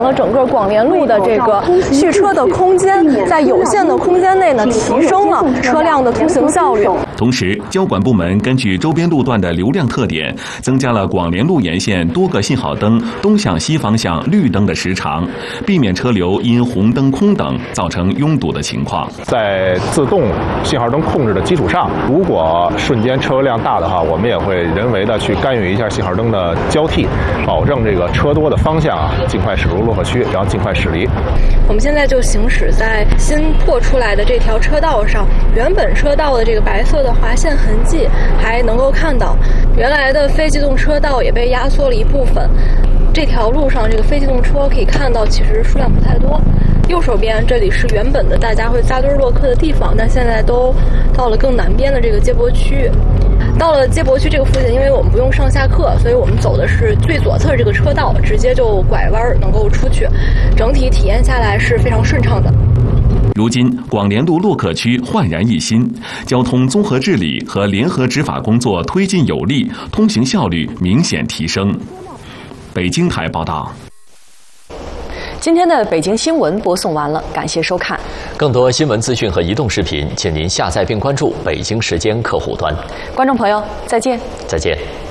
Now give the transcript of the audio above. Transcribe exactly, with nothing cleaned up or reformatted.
了整个广联路的这个蓄车的空间，在有限的空间内呢，提升了车辆的通行效率。 同时，交管部门根据周边路段的流量特点，增加了广联路沿线多个信号灯东向西方向绿灯的时长，避免车流因红灯空等造成拥堵的情况。 在自动信号灯控制的基础上，如果瞬间车流量大的话，我们也会人为的去干预一下信号灯的交替，保证这个车多的方向啊尽快驶入洛克区，然后尽快驶离。 我们现在就行驶在新拓出来的这条车道上，原本车道的这个白色的划线痕迹还能够看到，原来的非机动车道也被压缩了一部分。这条路上这个非机动车可以看到其实数量不太多。右手边这里是原本的大家会扎堆落客的地方，但现在都到了更南边的这个接驳区。到了接驳区这个附近，因为我们不用上下客，所以我们走的是最左侧这个车道，直接就拐弯能够出去，整体体验下来是非常顺畅的。 如今，广联路洛克区焕然一新，交通综合治理和联合执法工作推进有力，通行效率明显提升。北京台报道。 今天的北京新闻播送完了，感谢收看。 更多新闻资讯和移动视频，请您下载并关注北京时间客户端。 观众朋友，再见。 再见。